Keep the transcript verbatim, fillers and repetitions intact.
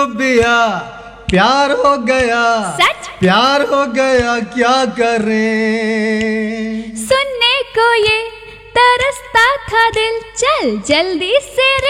रूबिया प्यार हो गया, सच प्यार हो गया क्या करें। सुनने को ये तरसता था दिल, चल जल्दी से